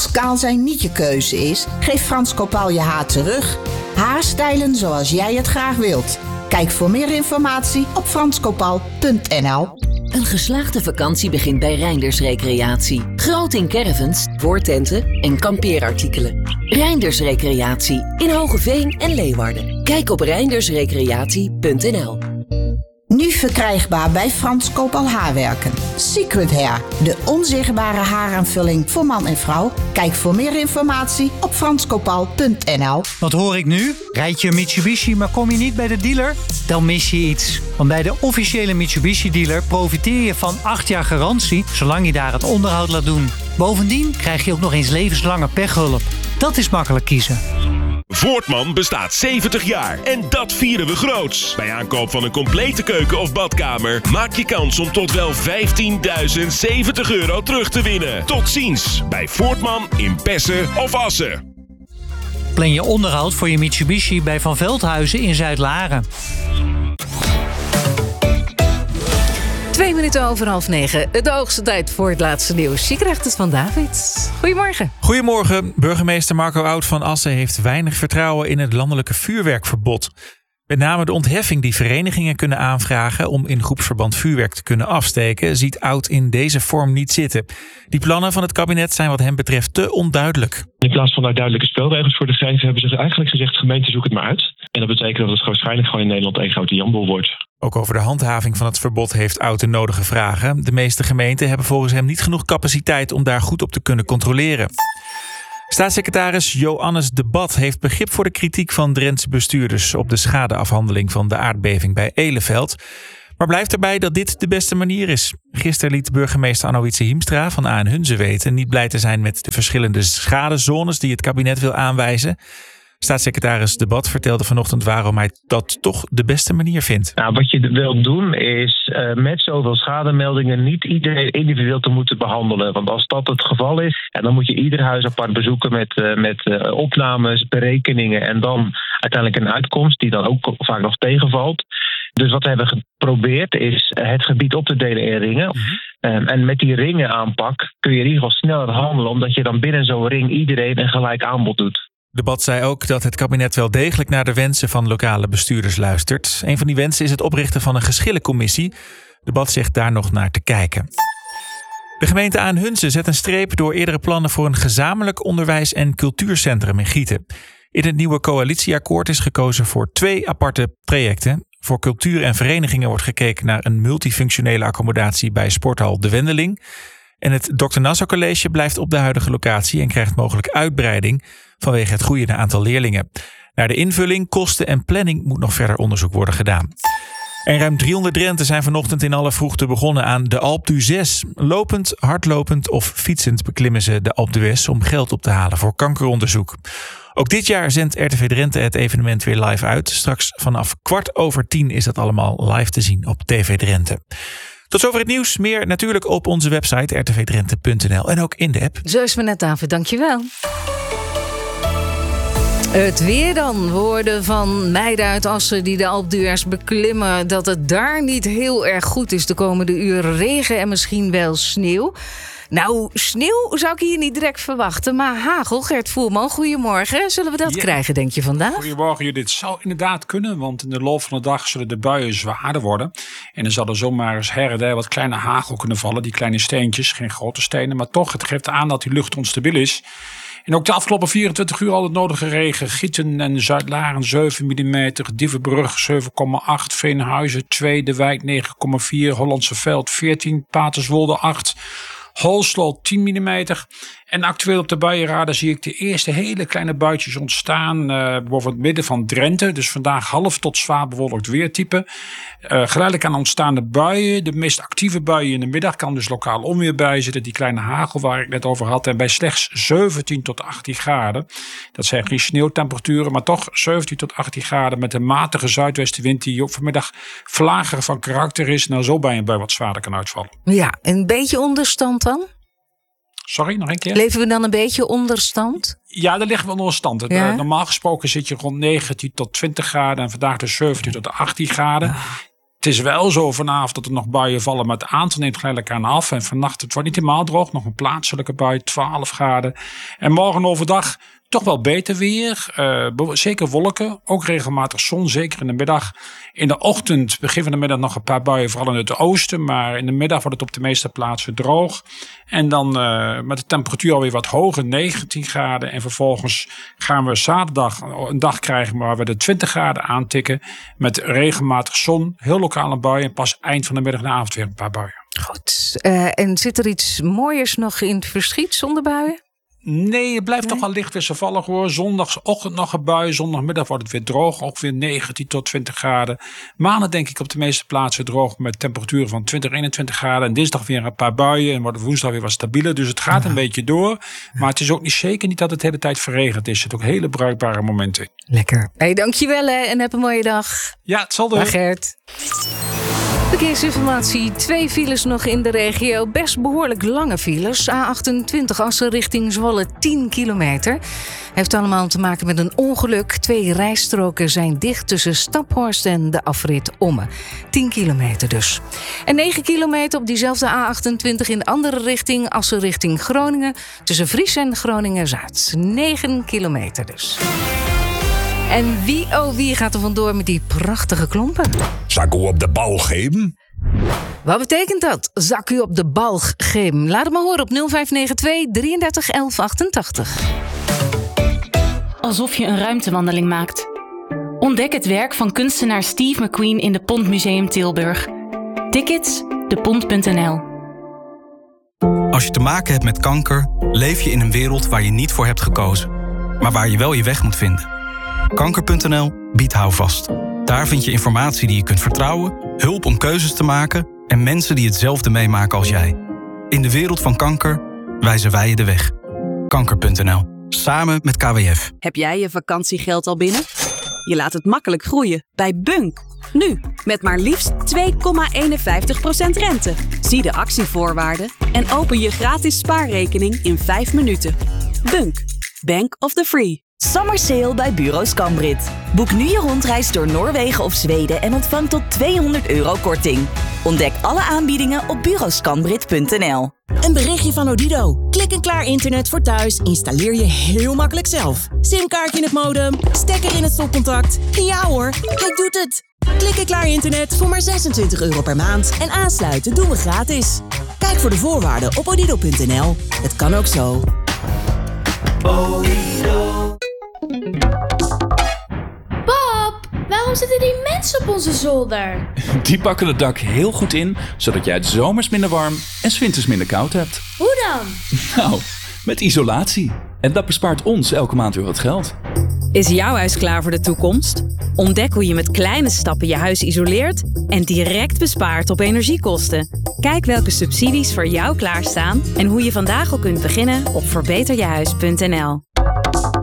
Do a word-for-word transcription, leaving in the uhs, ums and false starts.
Als kaal zijn niet je keuze is, geef Frans Kopal je haar terug. Haarstijlen zoals jij het graag wilt. Kijk voor meer informatie op frans kopal punt n l. Een geslaagde vakantie begint bij Reinders Recreatie. Groot in caravans, woordtenten en kampeerartikelen. Reinders Recreatie in Hogeveen en Leeuwarden. Kijk op reinders recreatie punt n l. Nu verkrijgbaar bij Frans Kopal Haarwerken. Secret Hair, de onzichtbare haaraanvulling voor man en vrouw. Kijk voor meer informatie op frans kopal punt n l. Wat hoor ik nu? Rijd je een Mitsubishi, maar kom je niet bij de dealer? Dan mis je iets. Want bij de officiële Mitsubishi-dealer profiteer je van acht jaar garantie, zolang je daar het onderhoud laat doen. Bovendien krijg je ook nog eens levenslange pechhulp. Dat is makkelijk kiezen. Voortman bestaat zeventig jaar en dat vieren we groots. Bij aankoop van een complete keuken of badkamer maak je kans om tot wel vijftienduizend zeventig euro terug te winnen. Tot ziens bij Voortman in Pessen of Assen. Plan je onderhoud voor je Mitsubishi bij Van Veldhuizen in Zuid-Laren. Twee minuten over half negen. De hoogste tijd voor het laatste nieuws. Je krijgt het van David. Goedemorgen. Goedemorgen. Burgemeester Marco Oud van Assen heeft weinig vertrouwen in het landelijke vuurwerkverbod. Met name de ontheffing die verenigingen kunnen aanvragen om in groepsverband vuurwerk te kunnen afsteken, ziet Oud in deze vorm niet zitten. Die plannen van het kabinet zijn wat hem betreft te onduidelijk. In plaats van daar duidelijke spelregels voor te geven, hebben ze eigenlijk gezegd: gemeente, zoek het maar uit. En dat betekent dat het waarschijnlijk gewoon in Nederland één grote janboel wordt. Ook over de handhaving van het verbod heeft Oud de nodige vragen. De meeste gemeenten hebben volgens hem niet genoeg capaciteit om daar goed op te kunnen controleren. Staatssecretaris Joannes de Bat heeft begrip voor de kritiek van Drentse bestuurders op de schadeafhandeling van de aardbeving bij Eleveld. Maar blijft erbij dat dit de beste manier is. Gisteren liet burgemeester Anoïtse Hiemstra van A N Hunze weten niet blij te zijn met de verschillende schadezones die het kabinet wil aanwijzen. Staatssecretaris De Bat vertelde vanochtend waarom hij dat toch de beste manier vindt. Nou, wat je wilt doen is uh, met zoveel schademeldingen niet iedereen individueel te moeten behandelen. Want als dat het geval is, en dan moet je ieder huis apart bezoeken met, uh, met uh, opnames, berekeningen en dan uiteindelijk een uitkomst die dan ook vaak nog tegenvalt. Dus wat we hebben geprobeerd is het gebied op te delen in ringen. Mm-hmm. Um, en met die ringenaanpak kun je in ieder geval sneller handelen, omdat je dan binnen zo'n ring iedereen een gelijk aanbod doet. De Bat zei ook dat het kabinet wel degelijk naar de wensen van lokale bestuurders luistert. Een van die wensen is het oprichten van een geschillencommissie. De Bat zegt daar nog naar te kijken. De gemeente A N Hunze zet een streep door eerdere plannen voor een gezamenlijk onderwijs- en cultuurcentrum in Gieten. In het nieuwe coalitieakkoord is gekozen voor twee aparte trajecten. Voor cultuur en verenigingen wordt gekeken naar een multifunctionele accommodatie bij sporthal De Wendeling. En het dokter Nassau College blijft op de huidige locatie en krijgt mogelijk uitbreiding vanwege het groeiende aantal leerlingen. Naar de invulling, kosten en planning moet nog verder onderzoek worden gedaan. En ruim driehonderd Drenten zijn vanochtend in alle vroegte begonnen aan de Alpe d'Huez. Lopend, hardlopend of fietsend beklimmen ze de Alpe d'Huez om geld op te halen voor kankeronderzoek. Ook dit jaar zendt R T V Drenthe het evenement weer live uit. Straks vanaf kwart over tien is dat allemaal live te zien op T V Drenthe. Tot zover het nieuws. Meer natuurlijk op onze website r t v drenthe punt n l en ook in de app. Zo is het net, David. Dankjewel. Het weer dan. We hoorden van meiden uit Assen die de Alpe d'Huez beklimmen dat het daar niet heel erg goed is de komende uren. Regen en misschien wel sneeuw. Nou, sneeuw zou ik hier niet direct verwachten. Maar hagel, Gert Voerman, goedemorgen. Zullen we dat ja. krijgen, denk je, vandaag? Goedemorgen, Judith. Het zou inderdaad kunnen, want in de loop van de dag zullen de buien zwaarder worden. En er zal er zomaar eens her en der wat kleine hagel kunnen vallen. Die kleine steentjes, geen grote stenen. Maar toch, het geeft aan dat die lucht onstabiel is. En ook de afgelopen vierentwintig uur al het nodige regen. Gieten en Zuid-Laren zeven millimeter. Dievenbrug zeven komma acht. Veenhuizen twee. De Wijk negen komma vier. Hollandse Veld veertien. Paterswolde acht. Holsloot tien millimeter. En actueel op de buienradar zie ik de eerste hele kleine buitjes ontstaan. Uh, boven het midden van Drenthe. Dus vandaag half tot zwaar bewolkt weertype. Uh, geleidelijk aan ontstaande buien. De meest actieve buien in de middag kan dus lokaal onweer bij zitten. Die kleine hagel waar ik net over had. En bij slechts zeventien tot achttien graden. Dat zijn geen sneeuwtemperaturen. Maar toch zeventien tot achttien graden. Met een matige zuidwestenwind die op vanmiddag vlager van karakter is. Nou zo bij een bui wat zwaarder kan uitvallen. Ja, een beetje onderstand dan? Sorry, nog een keer. Leven we dan een beetje onderstand? Ja, daar liggen we onder stand. Ja? Normaal gesproken zit je rond negentien tot twintig graden. En vandaag dus zeventien tot achttien graden. Ja. Het is wel zo vanavond dat er nog buien vallen, maar het aantal neemt geleidelijk aan af. En vannacht, het wordt niet helemaal droog, nog een plaatselijke bui, twaalf graden. En morgen overdag toch wel beter weer. Uh, zeker wolken, ook regelmatig zon, zeker in de middag. In de ochtend, begin van de middag nog een paar buien, vooral in het oosten. Maar in de middag wordt het op de meeste plaatsen droog. En dan uh, met de temperatuur alweer wat hoger, negentien graden. En vervolgens gaan we zaterdag een dag krijgen waar we de twintig graden aantikken. Met regelmatig zon, heel lokale buien. En pas eind van de middag en de avond weer een paar buien. Goed. Uh, en zit er iets mooiers nog in het verschiet zonder buien? Nee, het blijft nee. toch wel licht wisselvallig hoor. Zondagochtend nog een bui. Zondagmiddag wordt het weer droog. Ook weer negentien tot twintig graden. Maandag denk ik op de meeste plaatsen droog met temperaturen van twintig, eenentwintig graden. En dinsdag weer een paar buien. En wordt woensdag weer wat stabieler. Dus het gaat ja. een beetje door. Maar het is ook niet zeker niet dat het de hele tijd verregend is. Er zitten ook hele bruikbare momenten in. Lekker. Hey, dankjewel hè. En heb een mooie dag. Ja, het zal doen. Dag Gert. Verkeersinformatie. Twee files nog in de regio. Best behoorlijk lange files. A achtentwintig Assen richting Zwolle tien kilometer. Heeft allemaal te maken met een ongeluk. Twee rijstroken zijn dicht tussen Staphorst en de afrit Omme. tien kilometer dus. En negen kilometer op diezelfde A achtentwintig in de andere richting. Assen richting Groningen. Tussen Vries en Groningen-Zuid. negen kilometer dus. En wie oh wie gaat er vandoor met die prachtige klompen? Zak u op de bal geven? Wat betekent dat? Zak u op de balg geven? Laat het maar horen op nul vijf negen twee drieëndertig elf achtentachtig. Alsof je een ruimtewandeling maakt. Ontdek het werk van kunstenaar Steve McQueen in de Pont Museum Tilburg. Tickets de pont punt n l. Als je te maken hebt met kanker, leef je in een wereld waar je niet voor hebt gekozen, maar waar je wel je weg moet vinden. kanker punt n l biedt houvast. Daar vind je informatie die je kunt vertrouwen, hulp om keuzes te maken en mensen die hetzelfde meemaken als jij. In de wereld van kanker wijzen wij je de weg. kanker punt n l. Samen met K W F. Heb jij je vakantiegeld al binnen? Je laat het makkelijk groeien bij Bunk. Nu, met maar liefst twee komma eenenvijftig procent rente. Zie de actievoorwaarden en open je gratis spaarrekening in vijf minuten. Bunk. Bank of the Free. Summer Sale bij Bureau Scambrit. Boek nu je rondreis door Noorwegen of Zweden en ontvang tot tweehonderd euro korting. Ontdek alle aanbiedingen op bureau scambrit punt n l. Een berichtje van Odido. Klik en klaar internet voor thuis installeer je heel makkelijk zelf. Simkaartje in het modem, stekker in het stopcontact. Ja hoor, hij doet het. Klik en klaar internet voor maar zesentwintig euro per maand. En aansluiten doen we gratis. Kijk voor de voorwaarden op odido punt n l. Het kan ook zo. Odido. Pap, waarom zitten die mensen op onze zolder? Die pakken het dak heel goed in, zodat jij het zomers minder warm en 's winters minder koud hebt. Hoe dan? Nou, met isolatie. En dat bespaart ons elke maand weer wat geld. Is jouw huis klaar voor de toekomst? Ontdek hoe je met kleine stappen je huis isoleert en direct bespaart op energiekosten. Kijk welke subsidies voor jou klaarstaan en hoe je vandaag al kunt beginnen op verbeter je huis punt n l.